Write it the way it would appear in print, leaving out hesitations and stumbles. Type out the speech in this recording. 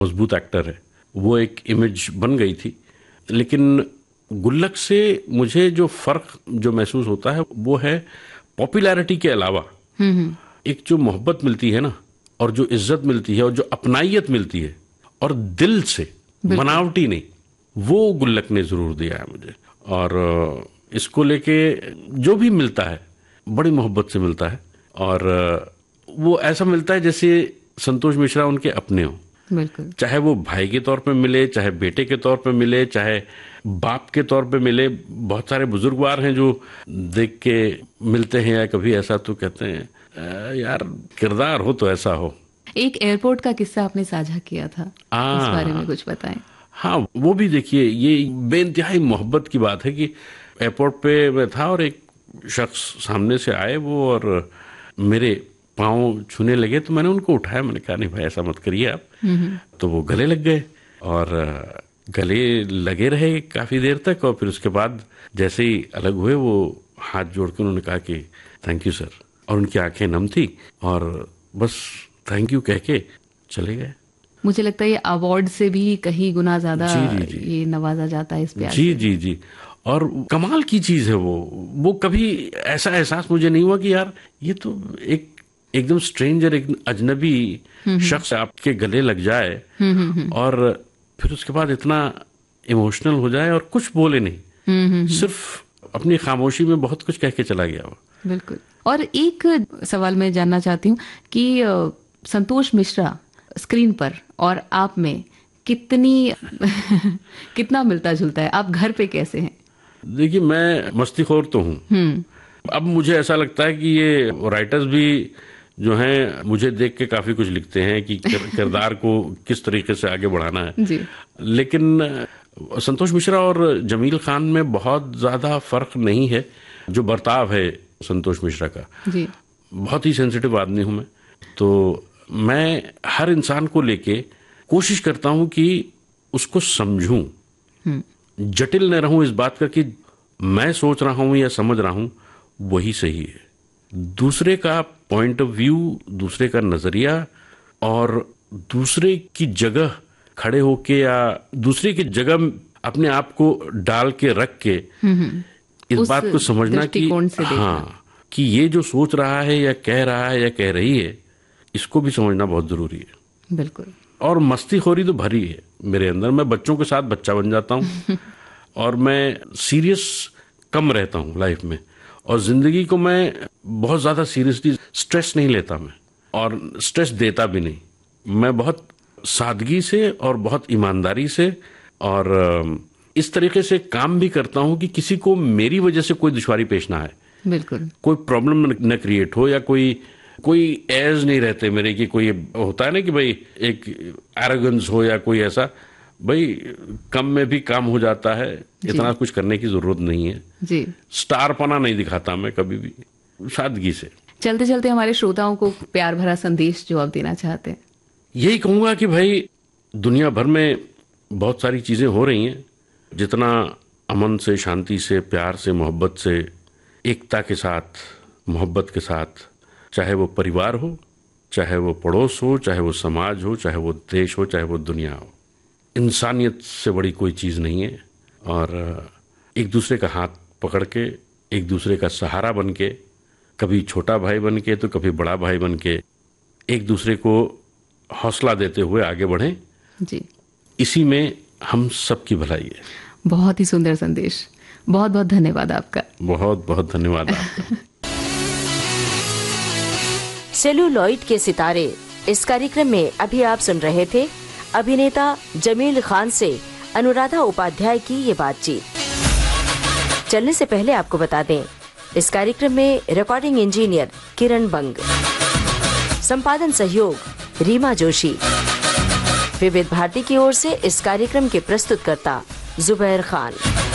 मजबूत एक्टर है, वो एक इमेज बन गई थी। लेकिन गुल्लक से मुझे जो फ़र्क जो महसूस होता है वो है पॉपुलैरिटी के अलावा एक जो मोहब्बत मिलती है ना, और जो इज्जत मिलती है, और जो अपनाइयत मिलती है, और दिल से, बनावटी नहीं, वो गुल्लक ने ज़रूर दिया है मुझे। और इसको लेके जो भी मिलता है बड़ी मोहब्बत से मिलता है, और वो ऐसा मिलता है जैसे संतोष मिश्रा उनके अपने हो। बिल्कुल। चाहे वो भाई के तौर पे मिले, चाहे बेटे के तौर पे मिले, चाहे बाप के तौर पे मिले। बहुत सारे बुजुर्गवार हैं जो देख के मिलते हैं या कभी ऐसा तो कहते हैं यार किरदार हो तो ऐसा हो। एक एयरपोर्ट का किस्सा आपने साझा किया था, इस बारे में कुछ बताएं। हाँ, वो भी देखिए, ये बेइंतहाई मोहब्बत की बात है कि एयरपोर्ट पे मैं था और एक शख्स सामने से आए वो, और मेरे पाँव छूने लगे तो मैंने उनको उठाया। मैंने कहा नहीं भाई ऐसा मत करिए आप। तो वो गले लग गए और गले लगे रहे काफ़ी देर तक, और फिर उसके बाद जैसे ही अलग हुए वो हाथ जोड़ के उन्होंने कहा कि थैंक यू सर, और उनकी आंखें नम थी और बस थैंक यू कह के चले गए। मुझे लगता है ये अवार्ड से भी कहीं गुना ज्यादा ये नवाजा जाता है इस प्यार जी जी जी। और कमाल की चीज है वो कभी ऐसा एहसास मुझे नहीं हुआ कि यार ये तो एकदम स्ट्रेंजर, एक अजनबी शख्स आपके गले लग जाए और फिर उसके बाद इतना इमोशनल हो जाए और कुछ बोले नहीं, सिर्फ अपनी खामोशी में बहुत कुछ कह के चला गया वो। बिल्कुल। और एक सवाल मैं जानना चाहती हूँ कि संतोष मिश्रा स्क्रीन पर और आप में कितना मिलता जुलता है? आप घर पे कैसे हैं? देखिए, मैं मस्तीखोर तो हूँ। अब मुझे ऐसा लगता है कि ये राइटर्स भी जो हैं मुझे देख के काफी कुछ लिखते हैं कि किरदार को किस तरीके से आगे बढ़ाना है जी। लेकिन संतोष मिश्रा और जमील खान में बहुत ज्यादा फर्क नहीं है। जो बर्ताव है संतोष मिश्रा का, जी, बहुत ही सेंसिटिव आदमी हूं मैं, तो मैं हर इंसान को लेके कोशिश करता हूं कि उसको समझूं, जटिल न रहूं इस बात का कि मैं सोच रहा हूं या समझ रहा हूं वही सही है। दूसरे का पॉइंट ऑफ व्यू, दूसरे का नजरिया और दूसरे की जगह खड़े होके या दूसरे की जगह अपने आप को डाल के रख के इस बात को समझना कि हाँ, कि ये जो सोच रहा है या कह रहा है या कह रही है, इसको भी समझना बहुत जरूरी है। बिल्कुल। और मस्तीखोरी तो भरी है मेरे अंदर। मैं बच्चों के साथ बच्चा बन जाता हूँ और मैं सीरियस कम रहता हूँ लाइफ में, और जिंदगी को मैं बहुत ज्यादा सीरियसली स्ट्रेस नहीं लेता मैं, और स्ट्रेस देता भी नहीं। मैं बहुत सादगी से और बहुत ईमानदारी से और इस तरीके से काम भी करता हूँ कि किसी को मेरी वजह से कोई दुश्वारी पेश ना आए। बिल्कुल। कोई प्रॉब्लम न क्रिएट हो, या कोई एज नहीं रहते मेरे की। कोई होता है ना कि भाई एक एरोगेंस हो या कोई ऐसा, भाई कम में भी काम हो जाता है, इतना कुछ करने की जरूरत नहीं है जी। स्टार पना नहीं दिखाता मैं कभी भी, सादगी से। चलते चलते हमारे श्रोताओं को प्यार भरा संदेश जो आप देना चाहते हैं? यही कहूंगा कि भाई दुनिया भर में बहुत सारी चीजें हो रही हैं, जितना अमन से, शांति से, प्यार से, मोहब्बत से, एकता के साथ, मोहब्बत के साथ, चाहे वो परिवार हो, चाहे वो पड़ोस हो, चाहे वो समाज हो, चाहे वो देश हो, चाहे वो दुनिया हो, इंसानियत से बड़ी कोई चीज नहीं है। और एक दूसरे का हाथ पकड़ के, एक दूसरे का सहारा बन के, कभी छोटा भाई बन के तो कभी बड़ा भाई बन के, एक दूसरे को हौसला देते हुए आगे बढ़ें जी। इसी में हम सबकी भलाई है। बहुत ही सुंदर संदेश। बहुत बहुत धन्यवाद आपका। बहुत बहुत धन्यवाद आपका। सेलुलॉइड के सितारे, इस कार्यक्रम में अभी आप सुन रहे थे अभिनेता जमील खान से अनुराधा उपाध्याय की ये बातचीत। चलने से पहले आपको बता दें, इस कार्यक्रम में रिकॉर्डिंग इंजीनियर किरण बंग, संपादन सहयोग रीमा जोशी, विविध भारती की ओर से इस कार्यक्रम के प्रस्तुतकर्ता जुबैर खान।